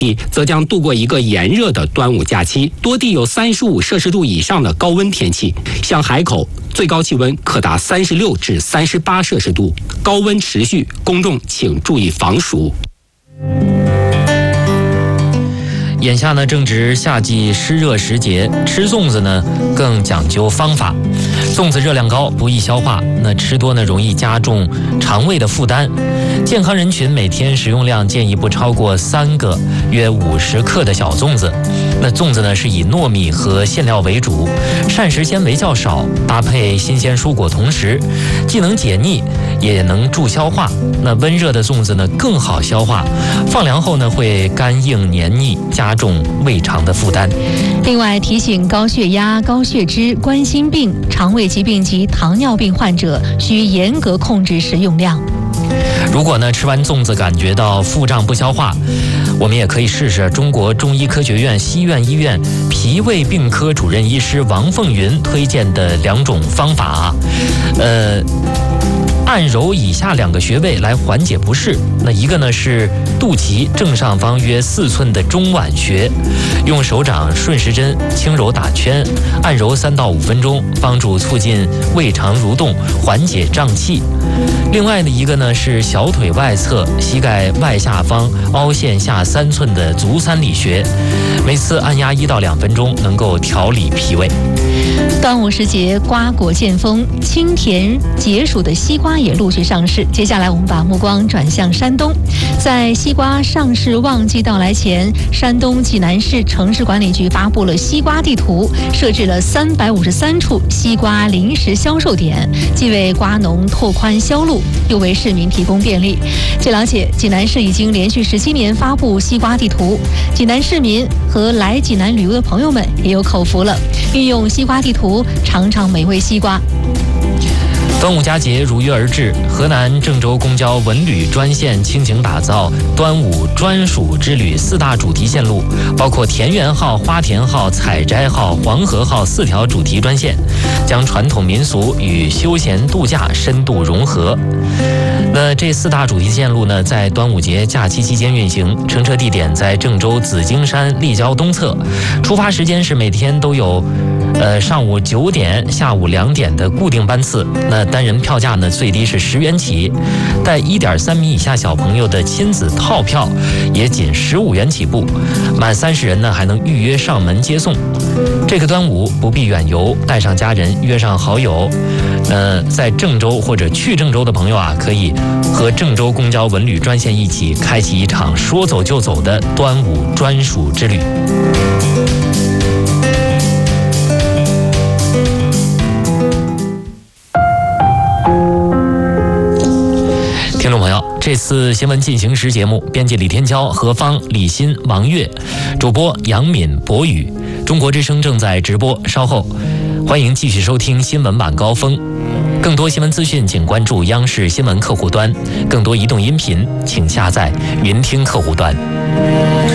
则将度过一个炎热的端午假期，多地有35摄氏度以上的高温天气，像海口最高气温可达36至38摄氏度，高温持续，公众请注意防暑。 眼下呢正值夏季湿热时节，吃粽子呢更讲究方法。粽子热量高，不易消化，那吃多呢容易加重肠胃的负担。健康人群每天食用量建议不超过3个约50克的小粽子。那粽子呢是以糯米和馅料为主，膳食纤维较少，搭配新鲜蔬果同食，既能解腻也能助消化。那温热的粽子呢更好消化，放凉后呢会干硬黏腻，加重胃肠的负担。 另外提醒高血压、高血脂、冠心病、肠胃疾病及糖尿病患者需严格控制食用量。 如果呢吃完粽子感觉到腹胀不消化，我们也可以试试中国中医科学院西苑医院脾胃病科主任医师王凤云推荐的2种方法按揉以下2个穴位来缓解不适。那一个呢是肚脐正上方约4寸的中脘穴，用手掌顺时针轻柔打圈，按揉3到5分钟，帮助促进胃肠蠕动，缓解胀气。另外的一个呢是小腿外侧膝盖外下方凹陷下3寸的足三里穴，每次按压1到2分钟，能够调理脾胃。 端午时节，瓜果见丰，清甜解暑的西瓜也陆续上市。接下来我们把目光转向山东，在西瓜上市旺季到来前，山东济南市城市管理局发布了西瓜地图，设置了353处西瓜临时销售点，既为瓜农拓宽销路，又为市民提供便利。据了解，济南市已经连续17年发布西瓜地图，济南市民和来济南旅游的朋友们也有口福了，运用西瓜地图尝尝美味西瓜。 端午佳节如约而至，河南郑州公交文旅专线倾情打造端午专属之旅4大主题线路，包括田园号、花田号、采摘号、黄河号4条主题专线，将传统民俗与休闲度假深度融合。那这4大主题线路呢，在端午节假期期间运行，乘车地点在郑州紫荆山立交东侧，出发时间是每天都有上午9点、下午2点的固定班次。那单人票价呢，最低是10元起，带1.3米以下小朋友的亲子套票也仅15元起步，满30人呢还能预约上门接送。这个端午不必远游，带上家人，约上好友。在郑州或者去郑州的朋友啊，可以和郑州公交文旅专线一起开启一场说走就走的端午专属之旅。听众朋友，这次新闻进行时节目，编辑李天骄、何芳、李欣、王悦，主播杨敏、博宇。中国之声正在直播，稍后欢迎继续收听新闻晚高峰。更多新闻资讯，请关注央视新闻客户端；更多移动音频，请下载云听客户端。